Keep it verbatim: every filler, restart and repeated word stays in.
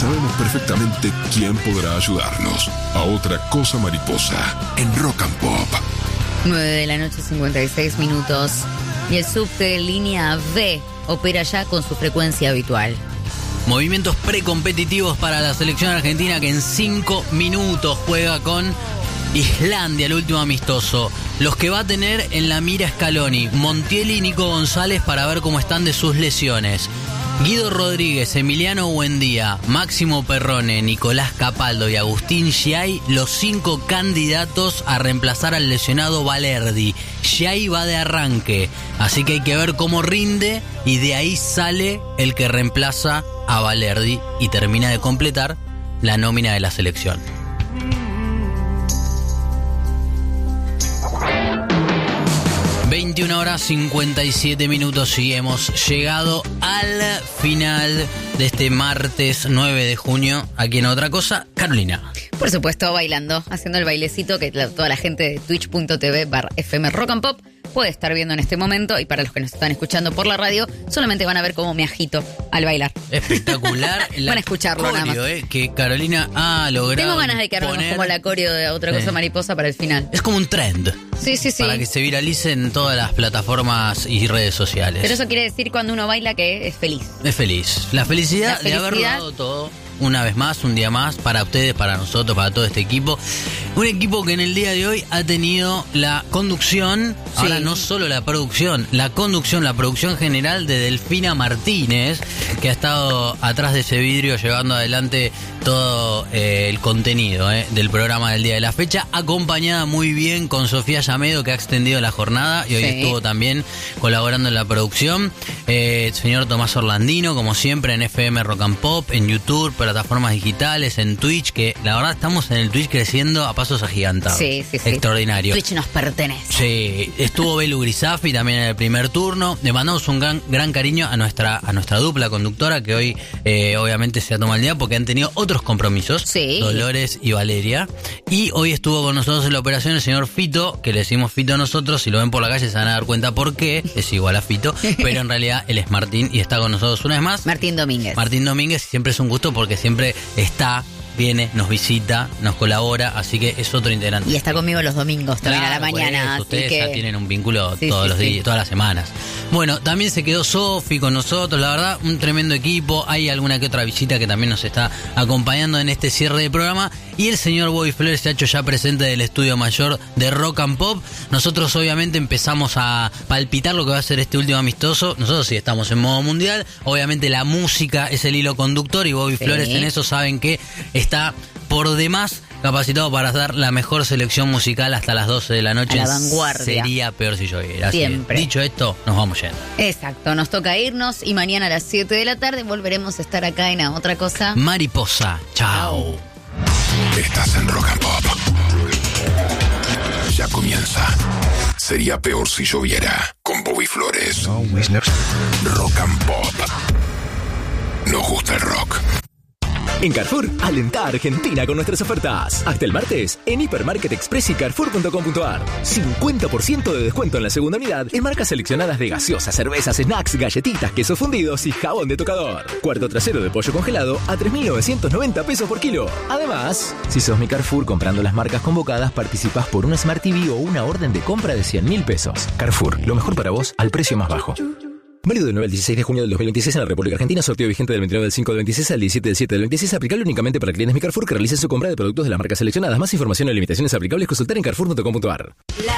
sabemos perfectamente quién podrá ayudarnos. A otra cosa mariposa en Rock and Pop. nueve de la noche, cincuenta y seis minutos. Y el subte línea B opera ya con su frecuencia habitual. Movimientos precompetitivos para la selección argentina que en cinco minutos juega con Islandia, el último amistoso. Los que va a tener en la mira Scaloni, Montiel y Nico González para ver cómo están de sus lesiones. Guido Rodríguez, Emiliano Buendía, Máximo Perrone, Nicolás Capaldo y Agustín Giai, los cinco candidatos a reemplazar al lesionado Valerdi. Giai va de arranque, así que hay que ver cómo rinde y de ahí sale el que reemplaza a Valerdi y termina de completar la nómina de la selección. veintiuna horas cincuenta y siete minutos y hemos llegado al final de este martes nueve de junio. Aquí en Otra Cosa, Carolina. Por supuesto, bailando, haciendo el bailecito que la, toda la gente de twitch punto tv barra fm rock and pop puede estar viendo en este momento, y para los que nos están escuchando por la radio, solamente van a ver cómo me agito al bailar. Espectacular. Van a escucharlo coreo, nada más. Eh, que Carolina ha logrado. Tengo ganas de que armemos como la coreo de Otra Cosa, sí, mariposa para el final. Es como un trend. Sí, sí, sí. Para que se viralice en todas las plataformas y redes sociales. Pero eso quiere decir cuando uno baila que es feliz. Es feliz. La felicidad, la felicidad de haber dado todo. Una vez más, un día más, para ustedes, para nosotros, para todo este equipo. Un equipo que en el día de hoy ha tenido la conducción, sí, ahora no solo la producción, la conducción, la producción general de Delfina Martínez, que ha estado atrás de ese vidrio llevando adelante todo eh, el contenido eh, del programa del día de la fecha, acompañada muy bien con Sofía Llamedo, que ha extendido la jornada y hoy, sí, estuvo también colaborando en la producción. Eh, el señor Tomás Orlandino, como siempre, en F M Rock and Pop, en YouTube, plataformas digitales, en Twitch, que la verdad estamos en el Twitch creciendo a pasos agigantados. Sí, sí, sí. Extraordinario. Twitch nos pertenece. Sí, estuvo Belu Grisafi también en el primer turno. Le mandamos un gran, gran cariño a nuestra a nuestra dupla conductora, que hoy eh, obviamente se ha tomado el día porque han tenido otros compromisos. Sí. Dolores y Valeria. Y hoy estuvo con nosotros en la operación el señor Fito, que le decimos Fito a nosotros. Si lo ven por la calle se van a dar cuenta por qué. Es igual a Fito, pero en realidad él es Martín y está con nosotros una vez más. Martín Domínguez. Martín Domínguez, siempre es un gusto porque siempre está, viene, nos visita, nos colabora, así que es otro integrante. Y está conmigo los domingos también, claro, a la mañana. Pues, ustedes que... ya tienen un vínculo sí, todos sí, los sí. días, todas las semanas. Bueno, también se quedó Sofi con nosotros, la verdad, un tremendo equipo. Hay alguna que otra visita que también nos está acompañando en este cierre de programa. Y el señor Bobby Flores se ha hecho ya presente del estudio mayor de Rock and Pop. Nosotros obviamente empezamos a palpitar lo que va a ser este último amistoso. Nosotros sí estamos en modo mundial. Obviamente la música es el hilo conductor y Bobby sí. Flores en eso saben que está por demás capacitado para dar la mejor selección musical hasta las doce de la noche. A la vanguardia. Sería peor si lloviera. Siempre. Dicho esto, nos vamos yendo. Exacto, nos toca irnos y mañana a las siete de la tarde volveremos a estar acá en A Otra Cosa. Mariposa, chao. Estás en Rock and Pop. Ya comienza. Sería peor si lloviera. Con Bobby Flores. Rock and Pop. Nos gusta el rock. En Carrefour, alenta a Argentina con nuestras ofertas. Hasta el martes, en Hipermarket Express y Carrefour punto com punto ar. cincuenta por ciento de descuento en la segunda unidad en marcas seleccionadas de gaseosas, cervezas, snacks, galletitas, quesos fundidos y jabón de tocador. Cuarto trasero de pollo congelado a tres mil novecientos noventa pesos por kilo. Además, si sos mi Carrefour comprando las marcas convocadas, participás por una Smart T V o una orden de compra de cien mil pesos. Carrefour, lo mejor para vos al precio más bajo. Válido del nueve al dieciséis de junio del dos mil veintiséis en la República Argentina. Sorteo vigente del veintinueve del cinco del veintiséis al diecisiete del siete del veintiséis. Aplicable únicamente para clientes Mi Carrefour que realicen su compra de productos de las marcas seleccionadas. Más información y limitaciones aplicables consultar en carrefour punto com punto ar.